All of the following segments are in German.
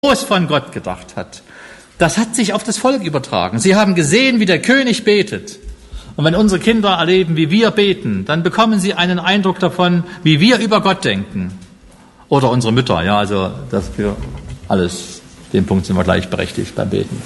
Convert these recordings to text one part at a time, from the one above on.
groß von Gott gedacht hat, das hat sich auf das Volk übertragen. Sie haben gesehen, wie der König betet. Und wenn unsere Kinder erleben, wie wir beten, dann bekommen sie einen Eindruck davon, wie wir über Gott denken. Oder unsere Mütter, ja, also das für alles, den Punkt sind wir gleichberechtigt beim Beten.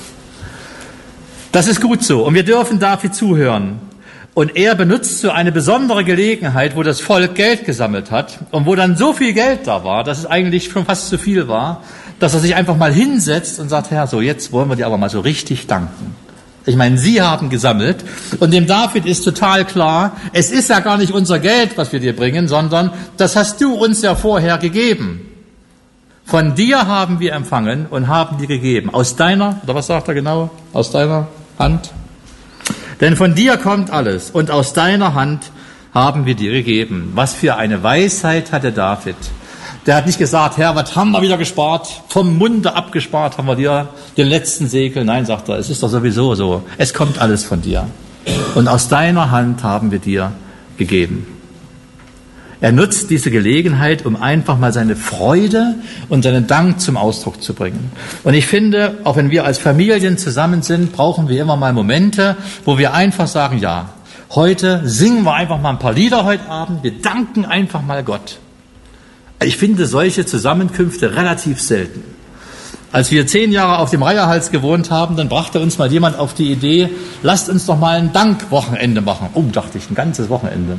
Das ist gut so und wir dürfen dafür zuhören. Und er benutzt so eine besondere Gelegenheit, wo das Volk Geld gesammelt hat und wo dann so viel Geld da war, dass es eigentlich schon fast zu viel war, dass er sich einfach mal hinsetzt und sagt, Herr, so jetzt wollen wir dir aber mal so richtig danken. Ich meine, Sie haben gesammelt und dem David ist total klar, es ist ja gar nicht unser Geld, was wir dir bringen, sondern das hast du uns ja vorher gegeben. Von dir haben wir empfangen und haben dir gegeben. Aus deiner, oder was sagt er genau? Aus deiner Hand? Denn von dir kommt alles und aus deiner Hand haben wir dir gegeben. Was für eine Weisheit hatte David. Der hat nicht gesagt, Herr, was haben wir wieder gespart? Vom Munde abgespart haben wir dir den letzten Segel. Nein, sagt er, es ist doch sowieso so. Es kommt alles von dir. Und aus deiner Hand haben wir dir gegeben. Er nutzt diese Gelegenheit, um einfach mal seine Freude und seinen Dank zum Ausdruck zu bringen. Und ich finde, auch wenn wir als Familien zusammen sind, brauchen wir immer mal Momente, wo wir einfach sagen, ja, heute singen wir einfach mal ein paar Lieder heute Abend, wir danken einfach mal Gott. Ich finde solche Zusammenkünfte relativ selten. Als wir 10 Jahre auf dem Reiherhals gewohnt haben, dann brachte uns mal jemand auf die Idee, lasst uns doch mal ein Dankwochenende machen. Oh, dachte ich, ein ganzes Wochenende.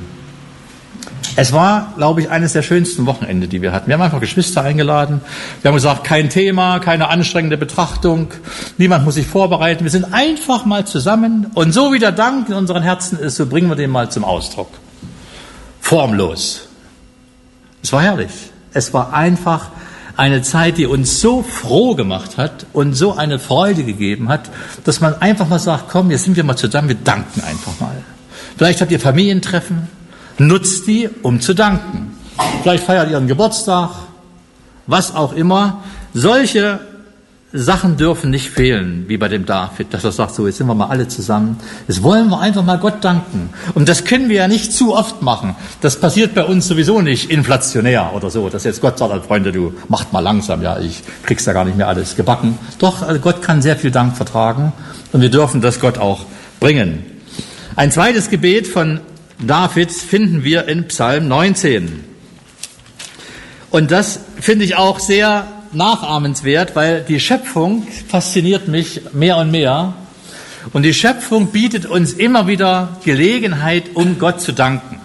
Es war, glaube ich, eines der schönsten Wochenende, die wir hatten. Wir haben einfach Geschwister eingeladen. Wir haben gesagt, kein Thema, keine anstrengende Betrachtung. Niemand muss sich vorbereiten. Wir sind einfach mal zusammen. Und so wie der Dank in unseren Herzen ist, so bringen wir den mal zum Ausdruck. Formlos. Es war herrlich. Es war einfach eine Zeit, die uns so froh gemacht hat und so eine Freude gegeben hat, dass man einfach mal sagt, komm, jetzt sind wir mal zusammen, wir danken einfach mal. Vielleicht habt ihr Familientreffen, nutzt die, um zu danken. Vielleicht feiert ihr einen Geburtstag, was auch immer. Solche Sachen dürfen nicht fehlen, wie bei dem David, dass er sagt, so, jetzt sind wir mal alle zusammen. Jetzt wollen wir einfach mal Gott danken. Und das können wir ja nicht zu oft machen. Das passiert bei uns sowieso nicht inflationär oder so, dass jetzt Gott sagt, Freunde, du macht mal langsam, ja, ich krieg's ja gar nicht mehr alles gebacken. Doch, also Gott kann sehr viel Dank vertragen und wir dürfen das Gott auch bringen. Ein zweites Gebet von David finden wir in Psalm 19. Und das finde ich auch sehr nachahmenswert, weil die Schöpfung fasziniert mich mehr und mehr. Und die Schöpfung bietet uns immer wieder Gelegenheit, um Gott zu danken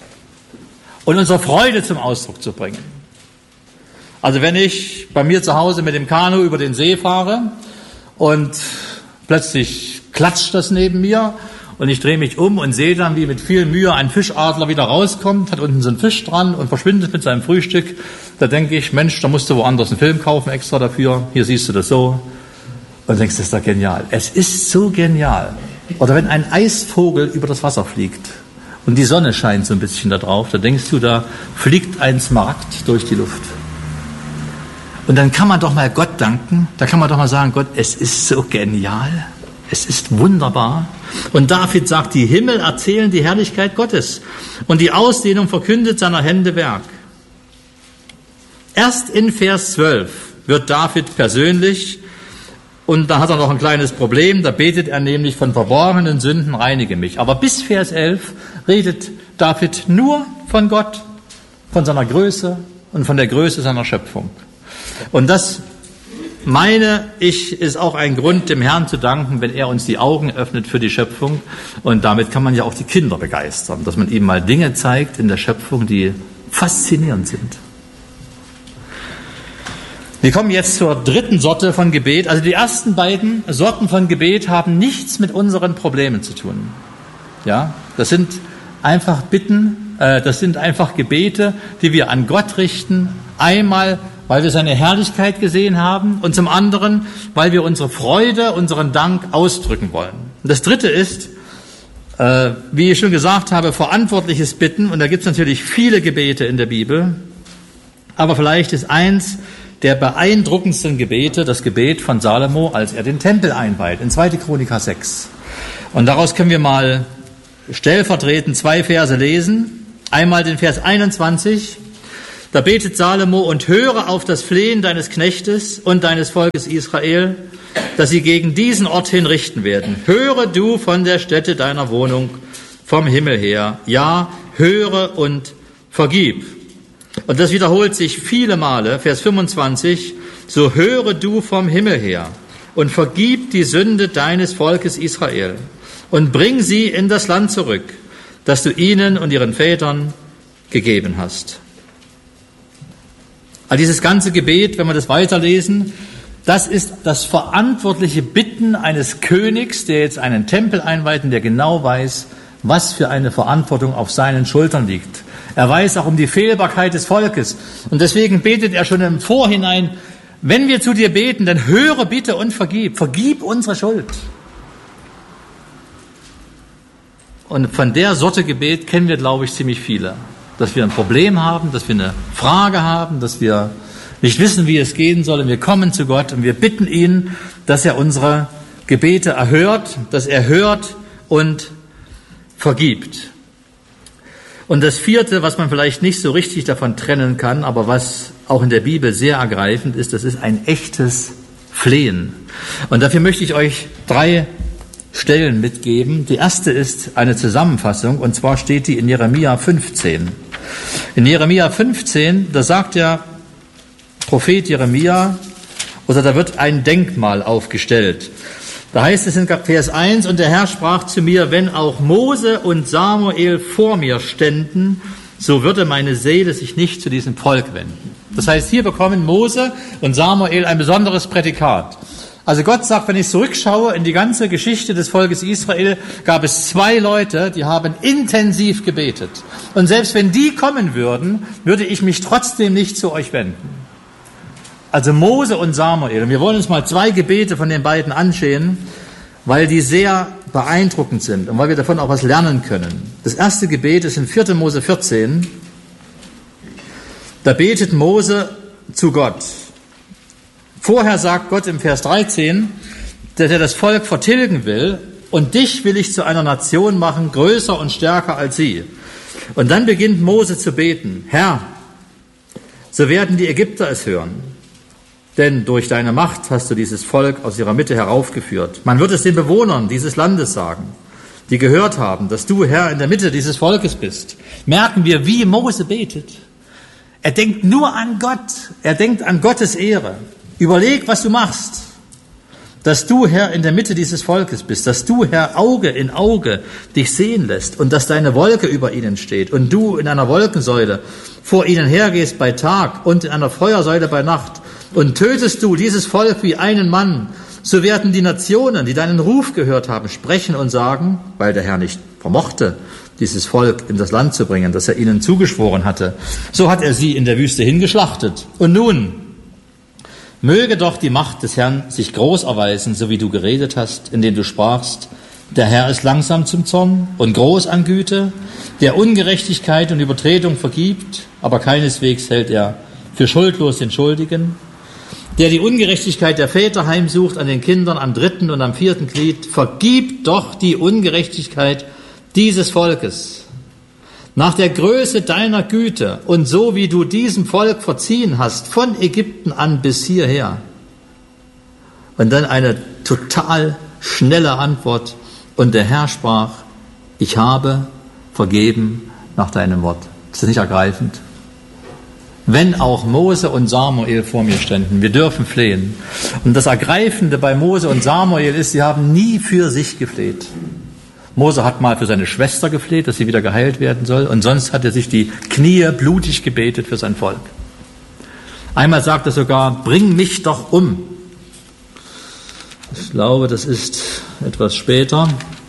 und unsere Freude zum Ausdruck zu bringen. Also wenn ich bei mir zu Hause mit dem Kanu über den See fahre und plötzlich klatscht das neben mir und ich drehe mich um und sehe dann, wie mit viel Mühe ein Fischadler wieder rauskommt, hat unten so einen Fisch dran und verschwindet mit seinem Frühstück. Da denke ich, Mensch, da musst du woanders einen Film kaufen extra dafür. Hier siehst du das so. Und denkst, das ist doch genial. Es ist so genial. Oder wenn ein Eisvogel über das Wasser fliegt und die Sonne scheint so ein bisschen da drauf, da denkst du, da fliegt ein Smaragd durch die Luft. Und dann kann man doch mal Gott danken. Da kann man doch mal sagen, Gott, es ist so genial. Es ist wunderbar. Und David sagt, die Himmel erzählen die Herrlichkeit Gottes und die Ausdehnung verkündet seiner Hände Werk. Erst in Vers 12 wird David persönlich und da hat er noch ein kleines Problem, da betet er nämlich von verborgenen Sünden reinige mich. Aber bis Vers 11 redet David nur von Gott, von seiner Größe und von der Größe seiner Schöpfung. Und das meine ich, ist auch ein Grund, dem Herrn zu danken, wenn er uns die Augen öffnet für die Schöpfung. Und damit kann man ja auch die Kinder begeistern, dass man ihm mal Dinge zeigt in der Schöpfung, die faszinierend sind. Wir kommen jetzt zur dritten Sorte von Gebet. Also die ersten beiden Sorten von Gebet haben nichts mit unseren Problemen zu tun. Ja, das sind einfach Bitten, das sind einfach Gebete, die wir an Gott richten. Einmal, weil wir seine Herrlichkeit gesehen haben und zum anderen, weil wir unsere Freude, unseren Dank ausdrücken wollen. Und das dritte ist, wie ich schon gesagt habe, verantwortliches Bitten. Und da gibt es natürlich viele Gebete in der Bibel. Aber vielleicht ist eins der beeindruckendsten Gebete das Gebet von Salomo, als er den Tempel einweiht, in 2. Chroniker 6. Und daraus können wir mal stellvertretend 2 Verse lesen. Einmal den Vers 21. Da betet Salomo: Und höre auf das Flehen deines Knechtes und deines Volkes Israel, dass sie gegen diesen Ort hinrichten werden. Höre du von der Stätte deiner Wohnung vom Himmel her. Ja, höre und vergib. Und das wiederholt sich viele Male. Vers 25. So höre du vom Himmel her und vergib die Sünde deines Volkes Israel und bring sie in das Land zurück, das du ihnen und ihren Vätern gegeben hast. All dieses ganze Gebet, wenn wir das weiterlesen, das ist das verantwortliche Bitten eines Königs, der jetzt einen Tempel einweiht und der genau weiß, was für eine Verantwortung auf seinen Schultern liegt. Er weiß auch um die Fehlbarkeit des Volkes. Und deswegen betet er schon im Vorhinein: Wenn wir zu dir beten, dann höre bitte und vergib. Vergib unsere Schuld. Und von der Sorte Gebet kennen wir, glaube ich, ziemlich viele. Dass wir ein Problem haben, dass wir eine Frage haben, dass wir nicht wissen, wie es gehen soll. Und wir kommen zu Gott und wir bitten ihn, dass er unsere Gebete erhört, dass er hört und vergibt. Und das vierte, was man vielleicht nicht so richtig davon trennen kann, aber was auch in der Bibel sehr ergreifend ist, das ist ein echtes Flehen. Und dafür möchte ich euch 3 Stellen mitgeben. Die erste ist eine Zusammenfassung, und zwar steht die in Jeremia 15. In Jeremia 15, da sagt der Prophet Jeremia, oder da wird ein Denkmal aufgestellt. Da heißt es in Vers 1: Und der Herr sprach zu mir: Wenn auch Mose und Samuel vor mir ständen, so würde meine Seele sich nicht zu diesem Volk wenden. Das heißt, hier bekommen Mose und Samuel ein besonderes Prädikat. Also Gott sagt, wenn ich zurückschaue in die ganze Geschichte des Volkes Israel, gab es 2 Leute, die haben intensiv gebetet. Und selbst wenn die kommen würden, würde ich mich trotzdem nicht zu euch wenden. Also Mose und Samuel. Und wir wollen uns mal 2 Gebete von den beiden ansehen, weil die sehr beeindruckend sind und weil wir davon auch was lernen können. Das erste Gebet ist in 4. Mose 14. Da betet Mose zu Gott. Vorher sagt Gott im Vers 13, dass er das Volk vertilgen will: Und dich will ich zu einer Nation machen, größer und stärker als sie. Und dann beginnt Mose zu beten: Herr, so werden die Ägypter es hören. Denn durch deine Macht hast du dieses Volk aus ihrer Mitte heraufgeführt. Man wird es den Bewohnern dieses Landes sagen, die gehört haben, dass du, Herr, in der Mitte dieses Volkes bist. Merken wir, wie Mose betet. Er denkt nur an Gott. Er denkt an Gottes Ehre. Überleg, was du machst. Dass du, Herr, in der Mitte dieses Volkes bist. Dass du, Herr, Auge in Auge dich sehen lässt. Und dass deine Wolke über ihnen steht. Und du in einer Wolkensäule vor ihnen hergehst bei Tag und in einer Feuersäule bei Nacht. Und tötest du dieses Volk wie einen Mann, so werden die Nationen, die deinen Ruf gehört haben, sprechen und sagen, weil der Herr nicht vermochte, dieses Volk in das Land zu bringen, das er ihnen zugeschworen hatte. So hat er sie in der Wüste hingeschlachtet. Und nun, möge doch die Macht des Herrn sich groß erweisen, so wie du geredet hast, indem du sprachst: Der Herr ist langsam zum Zorn und groß an Güte, der Ungerechtigkeit und Übertretung vergibt, aber keineswegs hält er für schuldlos den Schuldigen, der die Ungerechtigkeit der Väter heimsucht an den Kindern am 3. und am 4. Glied. Vergib doch die Ungerechtigkeit dieses Volkes nach der Größe deiner Güte und so wie du diesem Volk verziehen hast, von Ägypten an bis hierher. Und dann eine total schnelle Antwort: Und der Herr sprach: Ich habe vergeben nach deinem Wort. Ist das nicht ergreifend? Wenn auch Mose und Samuel vor mir ständen, wir dürfen flehen. Und das Ergreifende bei Mose und Samuel ist, sie haben nie für sich gefleht. Mose hat mal für seine Schwester gefleht, dass sie wieder geheilt werden soll. Und sonst hat er sich die Knie blutig gebetet für sein Volk. Einmal sagt er sogar: Bring mich doch um. Ich glaube, das ist etwas später.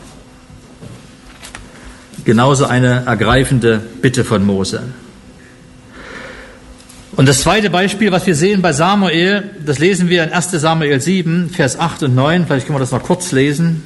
Genauso eine ergreifende Bitte von Mose. Und das zweite Beispiel, was wir sehen bei Samuel, das lesen wir in 1. Samuel 7, Vers 8 und 9. Vielleicht können wir das noch kurz lesen.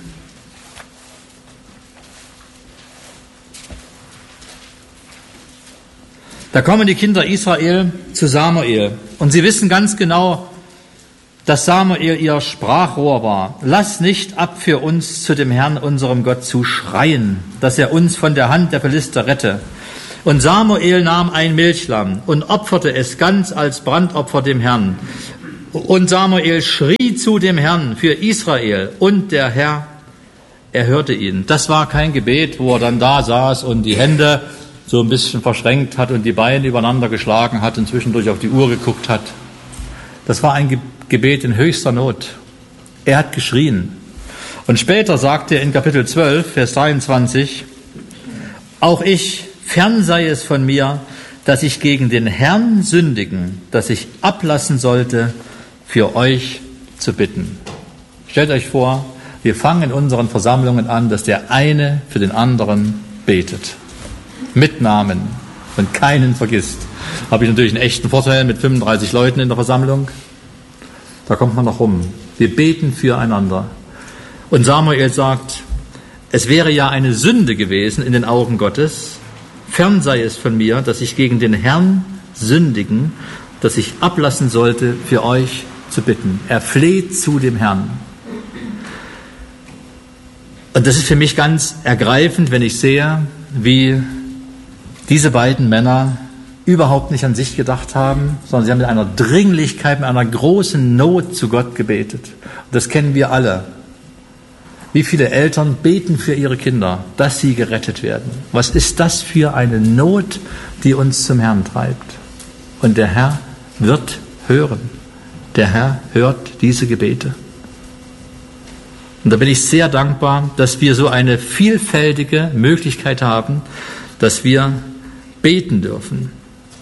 Da kommen die Kinder Israel zu Samuel und sie wissen ganz genau, dass Samuel ihr Sprachrohr war. Lass nicht ab für uns zu dem Herrn, unserem Gott, zu schreien, dass er uns von der Hand der Philister rette. Und Samuel nahm ein Milchlamm und opferte es ganz als Brandopfer dem Herrn. Und Samuel schrie zu dem Herrn für Israel, und der Herr erhörte ihn. Das war kein Gebet, wo er dann da saß und die Hände so ein bisschen verschränkt hat und die Beine übereinander geschlagen hat und zwischendurch auf die Uhr geguckt hat. Das war ein Gebet in höchster Not. Er hat geschrien. Und später sagt er in Kapitel 12, Vers 23, auch ich, fern sei es von mir, dass ich gegen den Herrn sündigen, dass ich ablassen sollte, für euch zu bitten. Stellt euch vor, wir fangen in unseren Versammlungen an, dass der eine für den anderen betet. Mit Namen und keinen vergisst. Habe ich natürlich einen echten Vorteil mit 35 Leuten in der Versammlung. Da kommt man noch rum. Wir beten füreinander. Und Samuel sagt, es wäre ja eine Sünde gewesen in den Augen Gottes, fern sei es von mir, dass ich gegen den Herrn sündigen, dass ich ablassen sollte, für euch zu bitten. Er fleht zu dem Herrn. Und das ist für mich ganz ergreifend, wenn ich sehe, wie diese beiden Männer überhaupt nicht an sich gedacht haben, sondern sie haben mit einer Dringlichkeit, mit einer großen Not zu Gott gebetet. Und das kennen wir alle. Wie viele Eltern beten für ihre Kinder, dass sie gerettet werden? Was ist das für eine Not, die uns zum Herrn treibt? Und der Herr wird hören. Der Herr hört diese Gebete. Und da bin ich sehr dankbar, dass wir so eine vielfältige Möglichkeit haben, dass wir beten dürfen.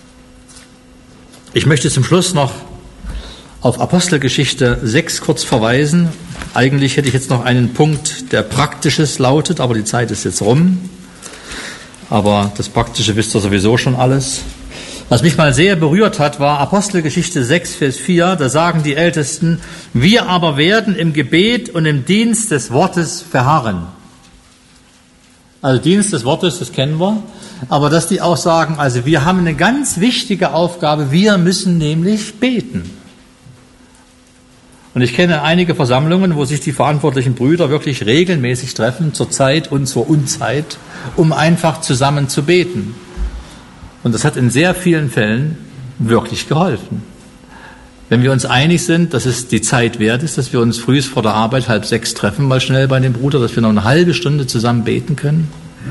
Ich möchte zum Schluss noch auf Apostelgeschichte 6 kurz verweisen. Eigentlich hätte ich jetzt noch einen Punkt, der Praktisches lautet, aber die Zeit ist jetzt rum. Aber das Praktische wisst ihr sowieso schon alles. Was mich mal sehr berührt hat, war Apostelgeschichte 6, Vers 4. Da sagen die Ältesten, wir aber werden im Gebet und im Dienst des Wortes verharren. Also Dienst des Wortes, das kennen wir. Aber dass die auch sagen, also wir haben eine ganz wichtige Aufgabe, wir müssen nämlich beten. Und ich kenne einige Versammlungen, wo sich die verantwortlichen Brüder wirklich regelmäßig treffen, zur Zeit und zur Unzeit, um einfach zusammen zu beten. Und das hat in sehr vielen Fällen wirklich geholfen. Wenn wir uns einig sind, dass es die Zeit wert ist, dass wir uns früh vor der Arbeit 5:30 treffen, mal schnell bei dem Bruder, dass wir noch eine halbe Stunde zusammen beten können,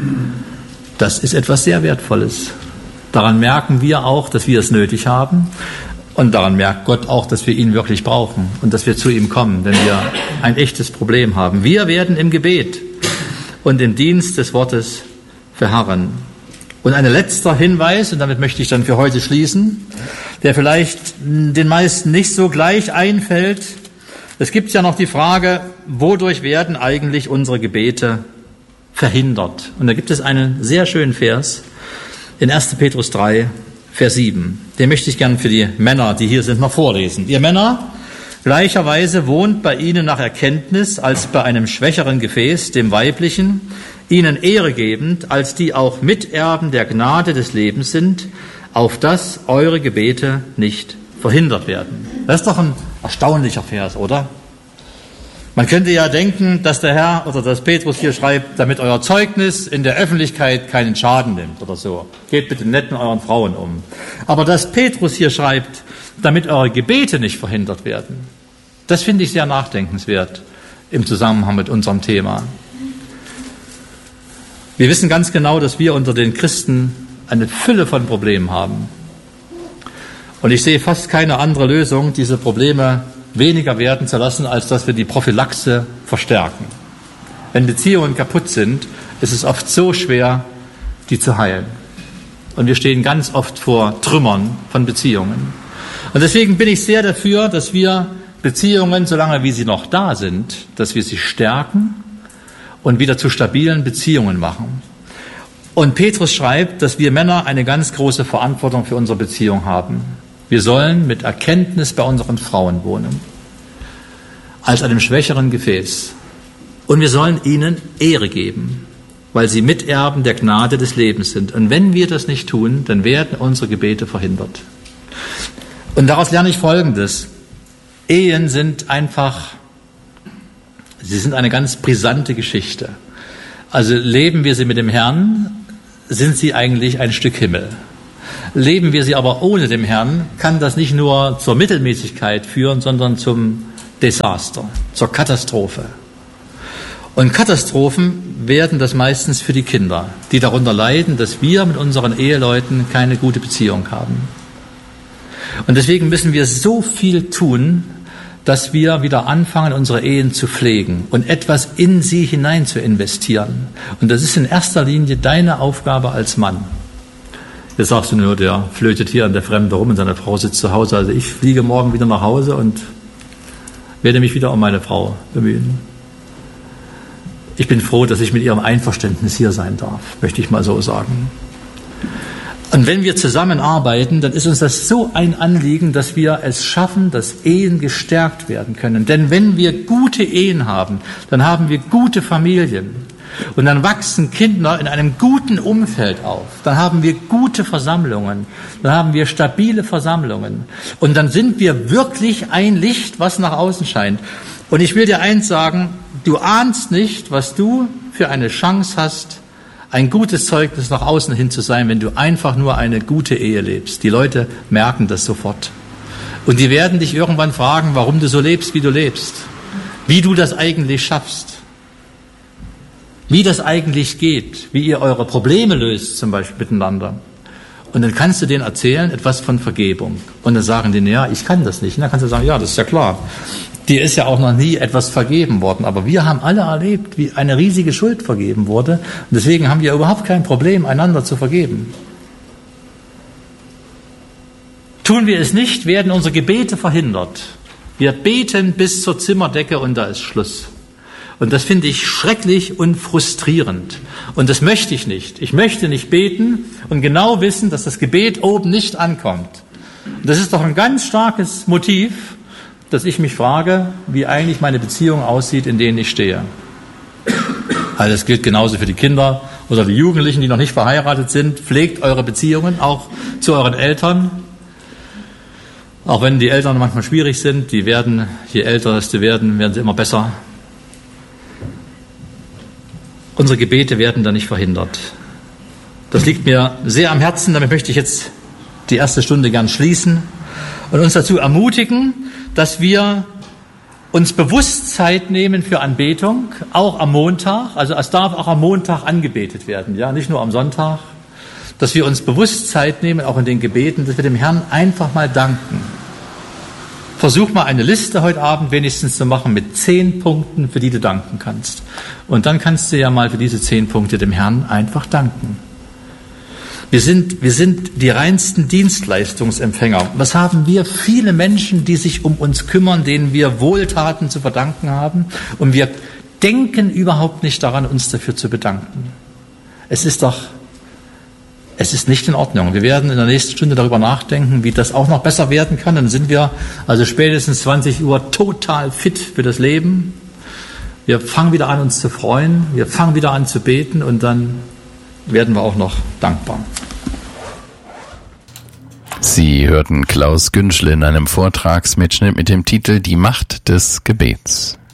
das ist etwas sehr Wertvolles. Daran merken wir auch, dass wir es nötig haben. Und daran merkt Gott auch, dass wir ihn wirklich brauchen und dass wir zu ihm kommen, wenn wir ein echtes Problem haben. Wir werden im Gebet und im Dienst des Wortes verharren. Und ein letzter Hinweis, und damit möchte ich dann für heute schließen, der vielleicht den meisten nicht so gleich einfällt. Es gibt ja noch die Frage, wodurch werden eigentlich unsere Gebete verhindert? Und da gibt es einen sehr schönen Vers in 1. Petrus 3, Vers 7. Den möchte ich gern für die Männer, die hier sind, noch vorlesen. Ihr Männer, gleicherweise wohnt bei ihnen nach Erkenntnis als bei einem schwächeren Gefäß, dem weiblichen, ihnen Ehre gebend, als die auch Miterben der Gnade des Lebens sind, auf dass eure Gebete nicht verhindert werden. Das ist doch ein erstaunlicher Vers, oder? Man könnte ja denken, dass der Herr oder dass Petrus hier schreibt, damit euer Zeugnis in der Öffentlichkeit keinen Schaden nimmt oder so. Geht bitte nett mit euren Frauen um. Aber dass Petrus hier schreibt, damit eure Gebete nicht verhindert werden, das finde ich sehr nachdenkenswert im Zusammenhang mit unserem Thema. Wir wissen ganz genau, dass wir unter den Christen eine Fülle von Problemen haben. Und ich sehe fast keine andere Lösung, diese Probleme weniger werden zu lassen, als dass wir die Prophylaxe verstärken. Wenn Beziehungen kaputt sind, ist es oft so schwer, die zu heilen. Und wir stehen ganz oft vor Trümmern von Beziehungen. Und deswegen bin ich sehr dafür, dass wir Beziehungen, solange wie sie noch da sind, dass wir sie stärken und wieder zu stabilen Beziehungen machen. Und Petrus schreibt, dass wir Männer eine ganz große Verantwortung für unsere Beziehung haben. Wir sollen mit Erkenntnis bei unseren Frauen wohnen, als einem schwächeren Gefäß. Und wir sollen ihnen Ehre geben, weil sie Miterben der Gnade des Lebens sind. Und wenn wir das nicht tun, dann werden unsere Gebete verhindert. Und daraus lerne ich Folgendes. Ehen sind einfach, sie sind eine ganz brisante Geschichte. Also leben wir sie mit dem Herrn, sind sie eigentlich ein Stück Himmel. Leben wir sie aber ohne den Herrn, kann das nicht nur zur Mittelmäßigkeit führen, sondern zum Desaster, zur Katastrophe. Und Katastrophen werden das meistens für die Kinder, die darunter leiden, dass wir mit unseren Eheleuten keine gute Beziehung haben. Und deswegen müssen wir so viel tun, dass wir wieder anfangen, unsere Ehen zu pflegen und etwas in sie hinein zu investieren. Und das ist in erster Linie deine Aufgabe als Mann. Jetzt sagst du nur, der flötet hier an der Fremde rum und seine Frau sitzt zu Hause. Also ich fliege morgen wieder nach Hause und werde mich wieder um meine Frau bemühen. Ich bin froh, dass ich mit ihrem Einverständnis hier sein darf, möchte ich mal so sagen. Und wenn wir zusammenarbeiten, dann ist uns das so ein Anliegen, dass wir es schaffen, dass Ehen gestärkt werden können. Denn wenn wir gute Ehen haben, dann haben wir gute Familien. Und dann wachsen Kinder in einem guten Umfeld auf. Dann haben wir gute Versammlungen. Dann haben wir stabile Versammlungen. Und dann sind wir wirklich ein Licht, was nach außen scheint. Und ich will dir eins sagen, du ahnst nicht, was du für eine Chance hast, ein gutes Zeugnis nach außen hin zu sein, wenn du einfach nur eine gute Ehe lebst. Die Leute merken das sofort. Und die werden dich irgendwann fragen, warum du so lebst, wie du lebst. Wie du das eigentlich schaffst. Wie das eigentlich geht. Wie ihr eure Probleme löst, zum Beispiel miteinander. Und dann kannst du denen erzählen, etwas von Vergebung. Und dann sagen die, ja, ich kann das nicht. Und dann kannst du sagen, ja, das ist ja klar. Dir ist ja auch noch nie etwas vergeben worden. Aber wir haben alle erlebt, wie eine riesige Schuld vergeben wurde. Und deswegen haben wir überhaupt kein Problem, einander zu vergeben. Tun wir es nicht, werden unsere Gebete verhindert. Wir beten bis zur Zimmerdecke und da ist Schluss. Und das finde ich schrecklich und frustrierend. Und das möchte ich nicht. Ich möchte nicht beten und genau wissen, dass das Gebet oben nicht ankommt. Und das ist doch ein ganz starkes Motiv, dass ich mich frage, wie eigentlich meine Beziehung aussieht, in denen ich stehe. Also das gilt genauso für die Kinder oder die Jugendlichen, die noch nicht verheiratet sind. Pflegt eure Beziehungen auch zu euren Eltern. Auch wenn die Eltern manchmal schwierig sind, je älter sie werden sie immer besser. Unsere Gebete werden da nicht verhindert. Das liegt mir sehr am Herzen. Damit möchte ich jetzt die erste Stunde gern schließen und uns dazu ermutigen, dass wir uns bewusst Zeit nehmen für Anbetung, auch am Montag. Also es darf auch am Montag angebetet werden, ja, nicht nur am Sonntag. Dass wir uns bewusst Zeit nehmen, auch in den Gebeten, dass wir dem Herrn einfach mal danken. Versuch mal eine Liste heute Abend wenigstens zu machen mit 10 Punkten, für die du danken kannst. Und dann kannst du ja mal für diese 10 Punkte dem Herrn einfach danken. Wir sind die reinsten Dienstleistungsempfänger. Was haben wir? Viele Menschen, die sich um uns kümmern, denen wir Wohltaten zu verdanken haben. Und wir denken überhaupt nicht daran, uns dafür zu bedanken. Es ist nicht in Ordnung. Wir werden in der nächsten Stunde darüber nachdenken, wie das auch noch besser werden kann. Dann sind wir also spätestens 20 Uhr total fit für das Leben. Wir fangen wieder an, uns zu freuen. Wir fangen wieder an zu beten und dann werden wir auch noch dankbar. Sie hörten Klaus Günschel in einem Vortragsmitschnitt mit dem Titel Die Macht des Gebets.